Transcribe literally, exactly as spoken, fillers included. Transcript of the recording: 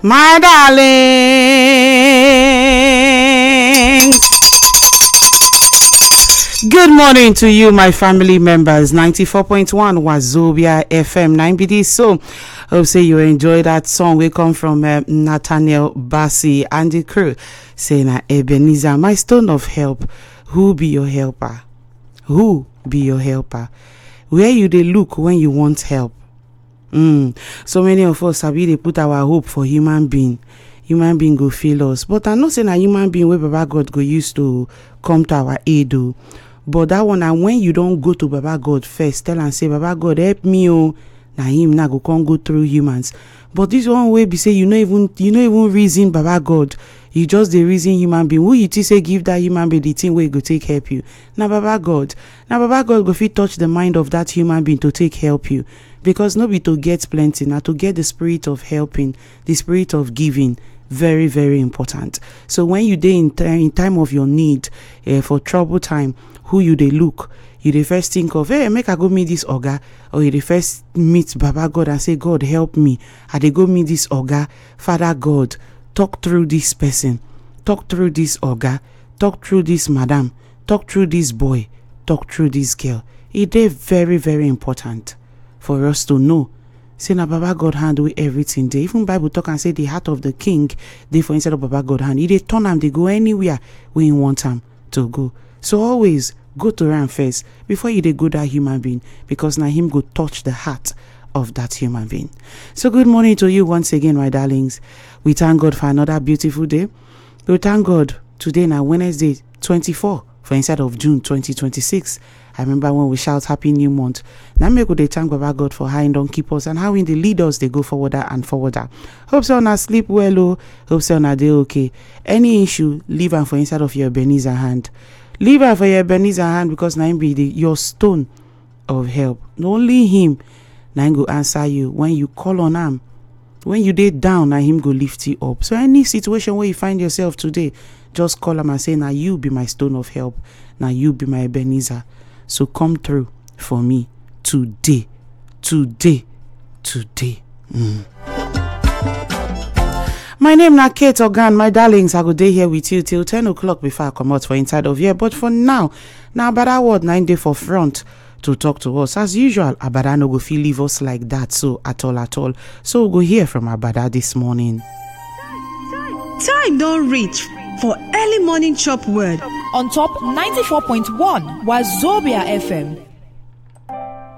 my darling. Good morning to you, my family members. ninety-four point one Wazobia F M nine B D. So, hope say you enjoy that song. We come from uh, Nathaniel Bassey and the crew saying, uh, Ebenezer, my stone of help. Who be your helper? Who be your helper? Where you they look when you want help? Mm. So many of us have they put our hope for human being. Human being go fail us. But I'm not saying a human being where Baba God go used to come to our aid. Though. But that one, and when you don't go to Baba God first, tell and say, Baba God, help me, oh, now him now go can't go through humans. But this one way be say you know even you know even reason Baba God. You just the reason human being. Who you to say give that human being the thing where go take help you. Now Baba God. Now Baba God go fit touch the mind of that human being to take help you. Because no be to get plenty, now to get the spirit of helping, the spirit of giving. Very, very important. So when you dey in, t- in time of your need, uh, for trouble time, who you dey look, you dey first think of, hey, make I go meet this Oga, or you dey first meet Baba God and say, God help me. I dey go meet this Oga, Father God, talk through this person, talk through this Oga, talk through this madam, talk through this boy, talk through this girl. It dey very, very important for us to know. Say na Baba God hand with everything. They even Bible talk and say the heart of the king, they for instead of Baba God hand, if they turn them, they go anywhere where you want them to go. So always go to Ram first before you they go that human being, because now him go touch the heart of that human being. So good morning to you once again, my darlings. We thank God for another beautiful day. We thank God today now Wednesday twenty-four for inside of June twenty twenty-six. I remember when we shout Happy New Month. Now me go they thank Baba God for how he don't keep us and how in the lead us they go forwarder and forwarder. Hope so on sleep well, oh. Hope so on day okay. Any issue, leave her for inside of your Ebenezer hand. Leave her for your Ebenezer hand, because now be the your stone of help. Not only him, now go answer you when you call on him. When you dey down, now him go lift you up. So any situation where you find yourself today, just call him and say, now you be my stone of help. Now you be my Ebenezer. So come through for me today, today, today. Mm. My name na Kate Ogan, my darlings. I go day here with you till ten o'clock before I come out for inside of here. But for now, now Abada word nine day for front to talk to us. As usual, Abada no go feel leave us like that. So at all, at all. So we'll go hear from Abada this morning. Time don't reach for early morning chop word on top ninety-four point one Wazobia F M.